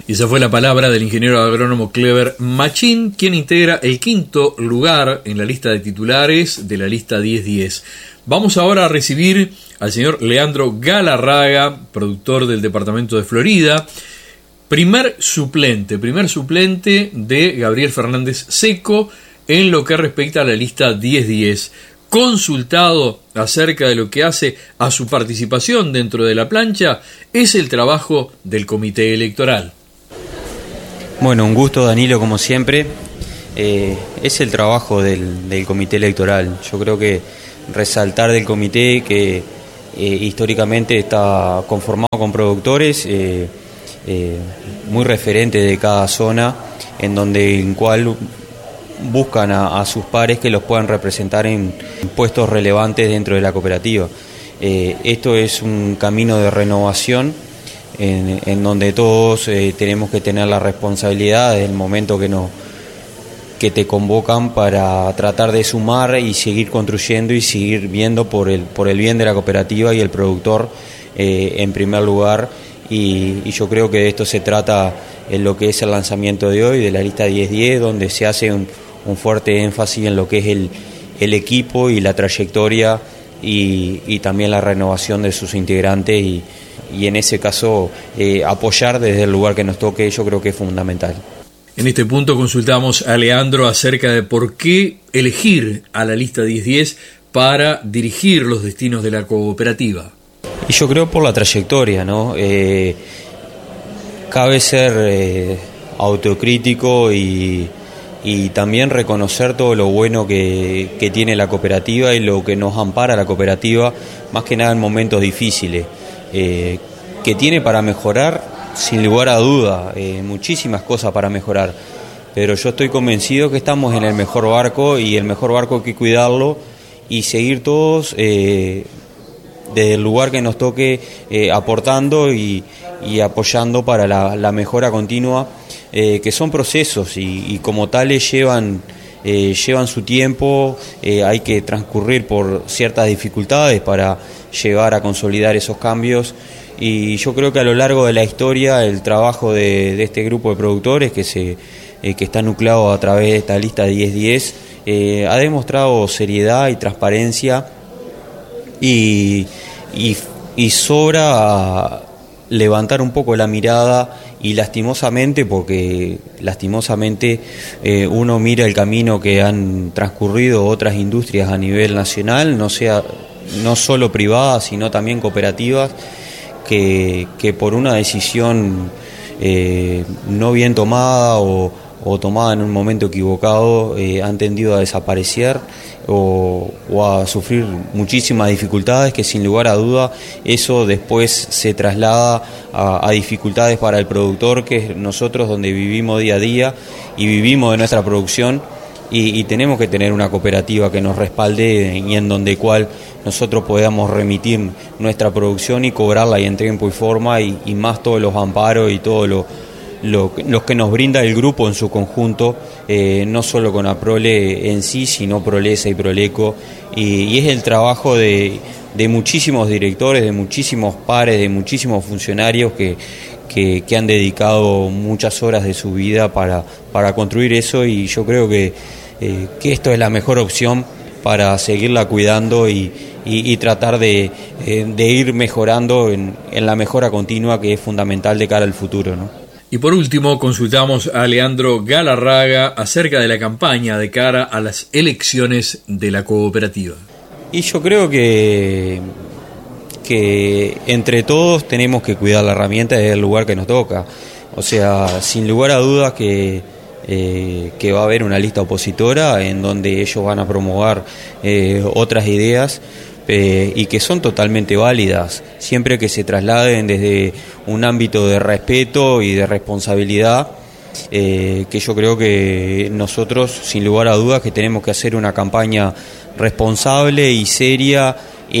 Y esa fue la palabra del ingeniero agrónomo Clever Machín, quien integra el quinto lugar en la lista de titulares de la lista 10-10. Vamos ahora a recibir al señor Leandro Galarraga, productor del departamento de Florida, primer suplente de Gabriel Fernández Seco en lo que respecta a la lista 10-10. Consultado acerca de lo que hace a su participación dentro de la plancha, es el trabajo del comité electoral. Bueno, un gusto, Danilo, como siempre. Es el trabajo del comité electoral. Yo creo que resaltar del comité que históricamente está conformado con productores muy referentes de cada zona, en cual buscan a sus pares que los puedan representar en puestos relevantes dentro de la cooperativa. Esto es un camino de renovación en donde todos tenemos que tener la responsabilidad desde el momento que te convocan para tratar de sumar y seguir construyendo y seguir viendo por el bien de la cooperativa y el productor en primer lugar. Y yo creo que de esto se trata en lo que es el lanzamiento de hoy de la lista 10-10, donde se hace un fuerte énfasis en lo que es el equipo y la trayectoria y también la renovación de sus integrantes y en ese caso apoyar desde el lugar que nos toque, yo creo que es fundamental. En este punto consultamos a Leandro acerca de por qué elegir a la lista 10-10 para dirigir los destinos de la cooperativa. Y yo creo por la trayectoria, ¿no? Cabe ser autocrítico y también reconocer todo lo bueno que tiene la cooperativa y lo que nos ampara la cooperativa, más que nada en momentos difíciles. Que tiene para mejorar, sin lugar a duda, muchísimas cosas para mejorar, pero yo estoy convencido que estamos en el mejor barco y el mejor barco hay que cuidarlo y seguir todos desde el lugar que nos toque aportando y apoyando para la mejora continua, que son procesos y como tales llevan su tiempo, hay que transcurrir por ciertas dificultades para llegar a consolidar esos cambios. Y yo creo que a lo largo de la historia el trabajo de este grupo de productores que está nucleado a través de esta lista de 10-10 ha demostrado seriedad y transparencia y sobra levantar un poco la mirada y lastimosamente uno mira el camino que han transcurrido otras industrias a nivel nacional, no solo privadas sino también cooperativas, que por una decisión no bien tomada o tomada en un momento equivocado han tendido a desaparecer o a sufrir muchísimas dificultades, que sin lugar a duda eso después se traslada a dificultades para el productor, que es nosotros donde vivimos día a día y vivimos de nuestra producción. Y tenemos que tener una cooperativa que nos respalde y en donde cual nosotros podamos remitir nuestra producción y cobrarla y en tiempo y forma y más todos los amparos y todo lo que nos brinda el grupo en su conjunto, no solo con APROLE en sí, sino PROLESA y PROLECO, y es el trabajo de muchísimos directores, de muchísimos pares, de muchísimos funcionarios que han dedicado muchas horas de su vida para construir eso, y yo creo que esto es la mejor opción para seguirla cuidando y tratar de ir mejorando en la mejora continua, que es fundamental de cara al futuro, ¿no? Y por último consultamos a Leandro Galarraga acerca de la campaña de cara a las elecciones de la cooperativa. Y yo creo que entre todos tenemos que cuidar la herramienta desde el lugar que nos toca. O sea, sin lugar a dudas que va a haber una lista opositora en donde ellos van a promover otras ideas y que son totalmente válidas, siempre que se trasladen desde un ámbito de respeto y de responsabilidad, que yo creo que nosotros, sin lugar a dudas, que tenemos que hacer una campaña responsable y seria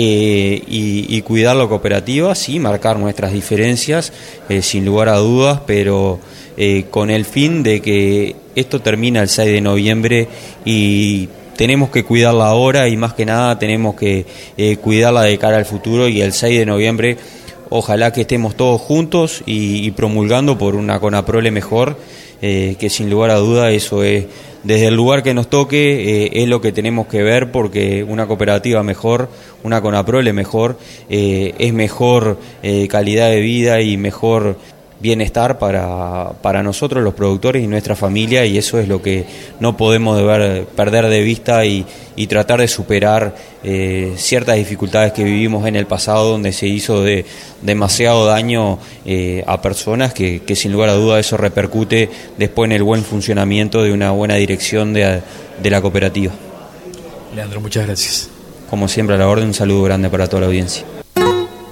y cuidar la cooperativa, sí, marcar nuestras diferencias, sin lugar a dudas, pero con el fin de que esto termina el 6 de noviembre y tenemos que cuidarla ahora y más que nada tenemos que cuidarla de cara al futuro, y el 6 de noviembre ojalá que estemos todos juntos y promulgando por una CONAPROLE mejor, que sin lugar a duda eso es, desde el lugar que nos toque, es lo que tenemos que ver, porque una cooperativa mejor, una CONAPROLE mejor, es mejor calidad de vida y mejor bienestar para nosotros los productores y nuestra familia, y eso es lo que no podemos perder de vista y tratar de superar ciertas dificultades que vivimos en el pasado, donde se hizo demasiado daño a personas que sin lugar a duda eso repercute después en el buen funcionamiento de una buena dirección de la cooperativa. Leandro, muchas gracias. Como siempre a la orden, un saludo grande para toda la audiencia.